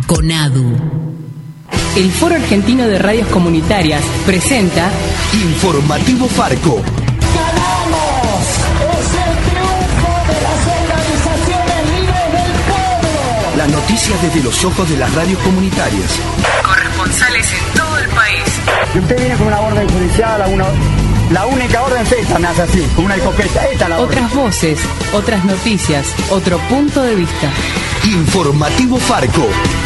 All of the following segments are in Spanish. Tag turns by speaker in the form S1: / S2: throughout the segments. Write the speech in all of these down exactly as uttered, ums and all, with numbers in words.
S1: CONADU.
S2: El Foro Argentino de Radios Comunitarias presenta
S3: Informativo Farco.
S4: ¡Ganamos! ¡Es el triunfo de las organizaciones libres del pueblo!
S3: Las noticias desde los ojos de las radios comunitarias.
S2: Corresponsales en todo el país.
S5: Y usted viene con una orden judicial, una, la única orden es esta, me hace así, con una escopeta, esta es la orden.
S2: Otras voces, otras noticias, otro punto de vista.
S3: Informativo Farco.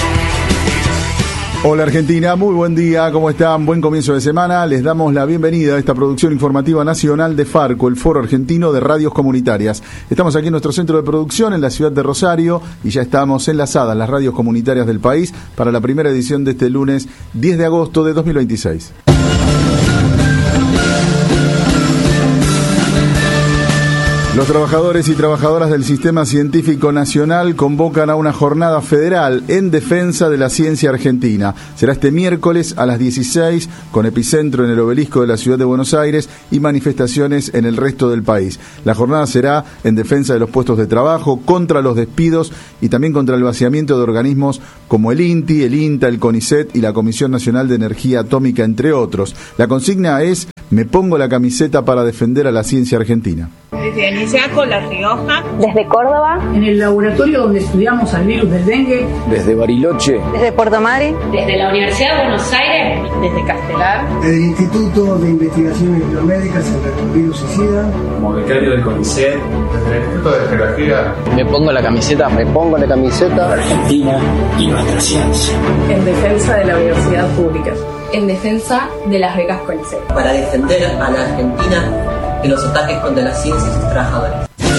S6: Hola Argentina, muy buen día, ¿cómo están? Buen comienzo de semana. Les damos la bienvenida a esta producción informativa nacional de Farco, el Foro Argentino de Radios Comunitarias. Estamos aquí en nuestro centro de producción en la ciudad de Rosario y ya estamos enlazadas las radios comunitarias del país para la primera edición de este lunes diez de agosto de dos mil veintiséis. Los trabajadores y trabajadoras del Sistema Científico Nacional convocan a una jornada federal en defensa de la ciencia argentina. Será este miércoles a las dieciséis, con epicentro en el Obelisco de la Ciudad de Buenos Aires y manifestaciones en el resto del país. La jornada será en defensa de los puestos de trabajo, contra los despidos y también contra el vaciamiento de organismos como el INTI, el INTA, el CONICET y la Comisión Nacional de Energía Atómica, entre otros. La consigna es: me pongo la camiseta para defender a la ciencia argentina.
S7: Desde Anillaco, La Rioja.
S8: Desde Córdoba.
S9: En el laboratorio donde estudiamos al virus del dengue.
S10: Desde Bariloche.
S8: Desde Puerto Madryn.
S11: Desde la Universidad de Buenos Aires.
S7: Desde Castelar.
S12: Desde el Instituto de Investigaciones Biomédicas sobre el virus y SIDA.
S13: Como becario del CONICET. Desde el Instituto de Geografía.
S10: Me pongo la camiseta, me pongo la camiseta.
S14: Argentina y nuestra ciencia.
S15: En defensa de la universidad pública.
S16: En defensa de las becas CONICET.
S17: Para defender a la Argentina de los ataques contra la ciencia y sus trabajadores.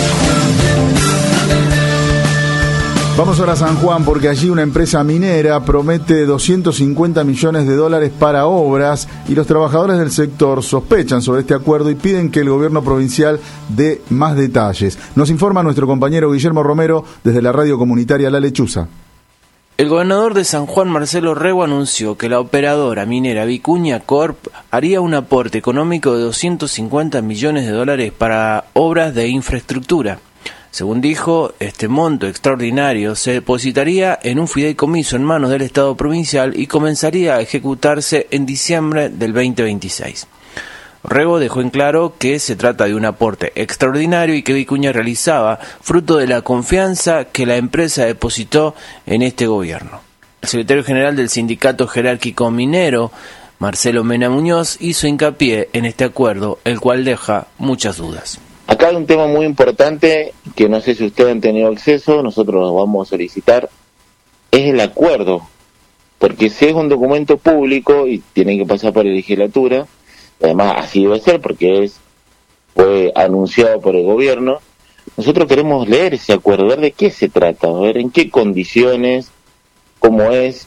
S6: Vamos ahora a San Juan porque allí una empresa minera promete doscientos cincuenta millones de dólares para obras y los trabajadores del sector sospechan sobre este acuerdo y piden que el gobierno provincial dé más detalles. Nos informa nuestro compañero Guillermo Romero desde la radio comunitaria La Lechuza.
S18: El gobernador de San Juan, Marcelo Rego, anunció que la operadora minera Vicuña Corp haría un aporte económico de doscientos cincuenta millones de dólares para obras de infraestructura. Según dijo, este monto extraordinario se depositaría en un fideicomiso en manos del Estado provincial y comenzaría a ejecutarse en diciembre del veinte veintiséis. Rego dejó en claro que se trata de un aporte extraordinario y que Vicuña realizaba fruto de la confianza que la empresa depositó en este gobierno. El secretario general del Sindicato Jerárquico Minero, Marcelo Mena Muñoz, hizo hincapié en este acuerdo, el cual deja muchas dudas.
S19: Acá hay un tema muy importante que no sé si ustedes han tenido acceso, nosotros lo vamos a solicitar, es el acuerdo, porque si es un documento público y tiene que pasar por la legislatura, además así debe ser porque es fue anunciado por el gobierno, nosotros queremos leer ese acuerdo, ver de qué se trata, ver en qué condiciones, cómo es,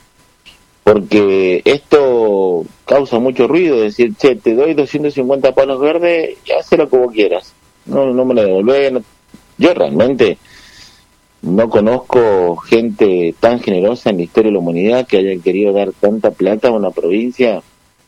S19: porque esto causa mucho ruido, decir, che, te doy doscientos cincuenta palos verdes y hazlo como quieras, no, no me la devolvés. No. Yo realmente no conozco gente tan generosa en la historia de la humanidad que haya querido dar tanta plata a una provincia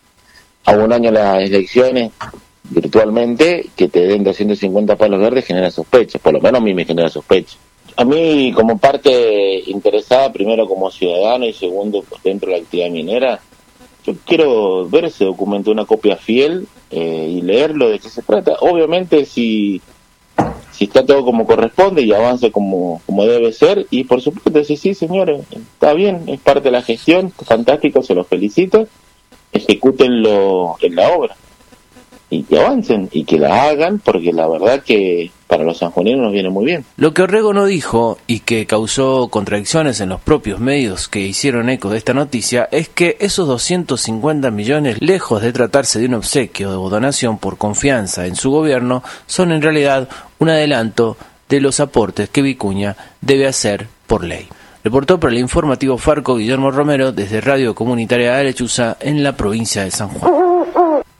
S19: a un año las elecciones virtualmente, que te den doscientos cincuenta palos verdes genera sospecha, por lo menos a mí me genera sospecha. A mí como parte interesada, primero como ciudadano y segundo pues, dentro de la actividad minera, yo quiero ver ese documento, una copia fiel eh, y leerlo de qué se trata. Obviamente si si está todo como corresponde y avanza como, como debe ser, y por supuesto decir, sí señores, está bien, es parte de la gestión, fantástico, se los felicito, ejecútenlo en la obra y que avancen y que la hagan, porque la verdad que para los sanjuaninos nos viene muy bien.
S18: Lo que Orrego no dijo y que causó contradicciones en los propios medios que hicieron eco de esta noticia es que esos doscientos cincuenta millones, lejos de tratarse de un obsequio o donación por confianza en su gobierno, son en realidad un adelanto de los aportes que Vicuña debe hacer por ley. Reportó para el informativo Farco Guillermo Romero desde Radio Comunitaria de Lechuza en la provincia de San Juan.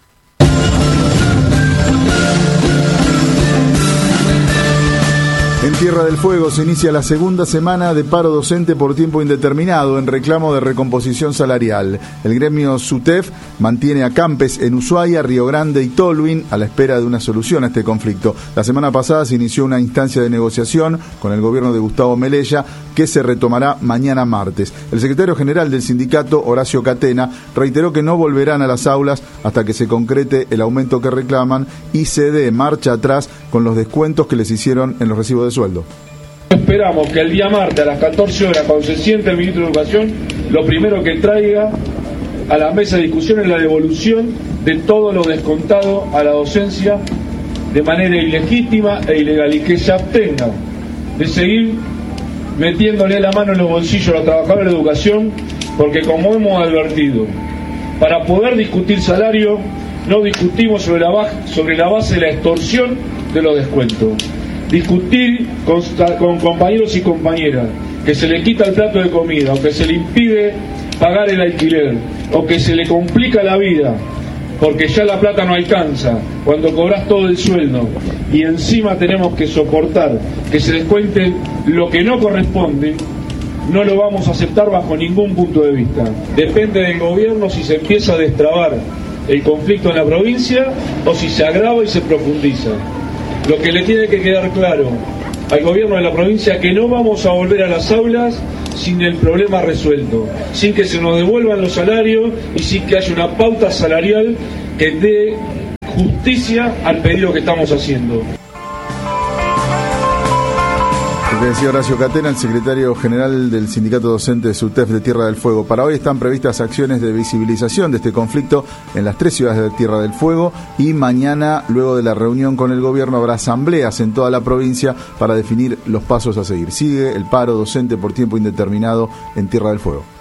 S6: En Tierra del Fuego se inicia la segunda semana de paro docente por tiempo indeterminado en reclamo de recomposición salarial. El gremio SUTEF mantiene a Campes en Ushuaia, Río Grande y Tolwyn a la espera de una solución a este conflicto. La semana pasada se inició una instancia de negociación con el gobierno de Gustavo Melella que se retomará mañana martes. El secretario general del sindicato, Horacio Catena, reiteró que no volverán a las aulas hasta que se concrete el aumento que reclaman y se dé marcha atrás con los descuentos que les hicieron en los recibos de sueldo.
S1: Esperamos que el día martes a las catorce horas, cuando se siente el ministro de Educación, lo primero que traiga a la mesa de discusión es la devolución de todo lo descontado a la docencia de manera ilegítima e ilegal, y que se abstenga de seguir metiéndole la mano en los bolsillos a los trabajadores de educación, porque como hemos advertido, para poder discutir salario no discutimos sobre la, baja, sobre la base de la extorsión de los descuentos. Discutir con, con compañeros y compañeras que se le quita el plato de comida, o que se le impide pagar el alquiler, o que se le complica la vida porque ya la plata no alcanza cuando cobras todo el sueldo, y encima tenemos que soportar que se descuente lo que no corresponde, no lo vamos a aceptar bajo ningún punto de vista. Depende del gobierno si se empieza a destrabar el conflicto en la provincia o si se agrava y se profundiza. Lo que le tiene que quedar claro al gobierno de la provincia es que no vamos a volver a las aulas sin el problema resuelto, sin que se nos devuelvan los salarios y sin que haya una pauta salarial que dé justicia al pedido que estamos haciendo.
S6: Lo que decía Horacio Catena, el secretario general del sindicato docente de SUTEF de Tierra del Fuego. Para hoy están previstas acciones de visibilización de este conflicto en las tres ciudades de Tierra del Fuego, y mañana, luego de la reunión con el gobierno, habrá asambleas en toda la provincia para definir los pasos a seguir. Sigue el paro docente por tiempo indeterminado en Tierra del Fuego.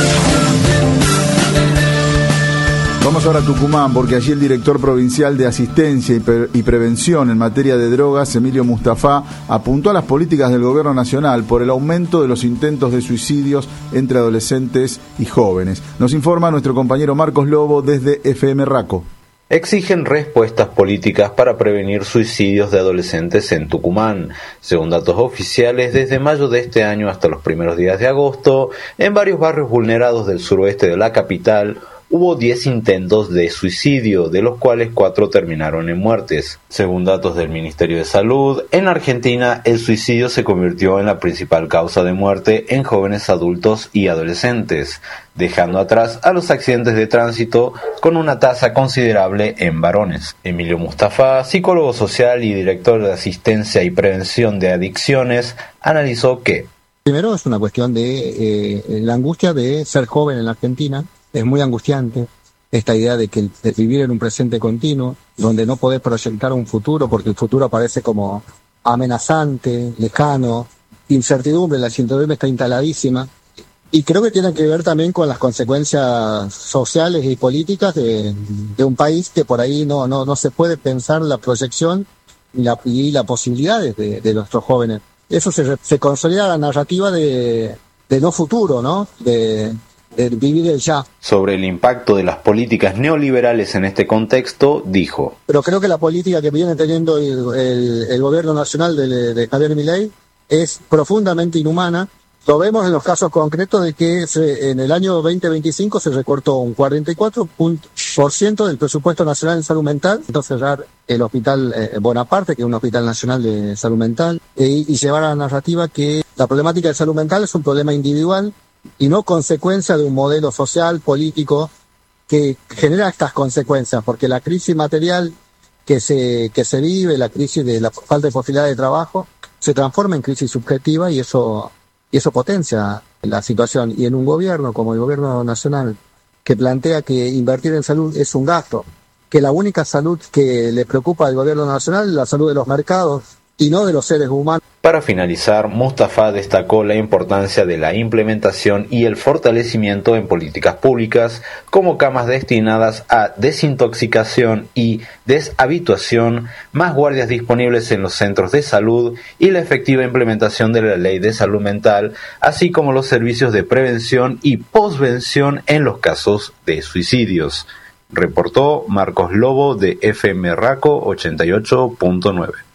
S6: Vamos ahora a Tucumán, porque allí el director provincial de Asistencia y, Pre- y Prevención en materia de drogas, Emilio Mustafa, apuntó a las políticas del gobierno nacional por el aumento de los intentos de suicidios entre adolescentes y jóvenes. Nos informa nuestro compañero Marcos Lobo desde F M Raco.
S8: Exigen respuestas políticas para prevenir suicidios de adolescentes en Tucumán. Según datos oficiales, desde mayo de este año hasta los primeros días de agosto, en varios barrios vulnerados del suroeste de la capital, hubo diez intentos de suicidio, de los cuales cuatro terminaron en muertes. Según datos del Ministerio de Salud, en Argentina el suicidio se convirtió en la principal causa de muerte en jóvenes adultos y adolescentes, dejando atrás a los accidentes de tránsito con una tasa considerable en varones. Emilio Mustafa, psicólogo social y director de Asistencia y Prevención de Adicciones, analizó que
S20: primero es una cuestión de eh, la angustia de ser joven en la Argentina. Es muy angustiante esta idea de que de vivir en un presente continuo, donde no podés proyectar un futuro, porque el futuro parece como amenazante, lejano, incertidumbre, la incertidumbre está instaladísima. Y creo que tiene que ver también con las consecuencias sociales y políticas de, de un país que por ahí no, no, no se puede pensar la proyección y la, y las posibilidades de, de nuestros jóvenes. Eso se, se consolida la narrativa de, de no futuro, ¿no? De, de vivir el ya.
S8: Sobre el impacto de las políticas neoliberales en este contexto, dijo:
S20: pero creo que la política que viene teniendo el, el, el gobierno nacional de, de Javier Milei es profundamente inhumana. Lo vemos en los casos concretos de que se, en el año veinte veinticinco se recortó un cuarenta y cuatro por ciento del presupuesto nacional en salud mental, entonces cerrar el hospital eh, Bonaparte, que es un hospital nacional de salud mental, e, y llevar a la narrativa que la problemática de salud mental es un problema individual y no consecuencia de un modelo social, político, que genera estas consecuencias, porque la crisis material que se, que se vive, la crisis de la falta de posibilidad de trabajo, se transforma en crisis subjetiva y eso, y eso potencia la situación. Y en un gobierno como el gobierno nacional, que plantea que invertir en salud es un gasto, que la única salud que le preocupa al gobierno nacional es la salud de los mercados y no de los seres humanos.
S8: Para finalizar, Mustafa destacó la importancia de la implementación y el fortalecimiento en políticas públicas como camas destinadas a desintoxicación y deshabituación, más guardias disponibles en los centros de salud y la efectiva implementación de la ley de salud mental, así como los servicios de prevención y posvención en los casos de suicidios. Reportó Marcos Lobo de F M Raco ochenta y ocho punto nueve.